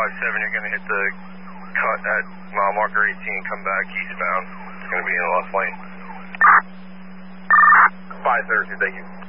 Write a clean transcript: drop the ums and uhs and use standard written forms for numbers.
you're going to hit the cut at mile marker 18, come back eastbound. It's going to be in the left lane. 532, thank you.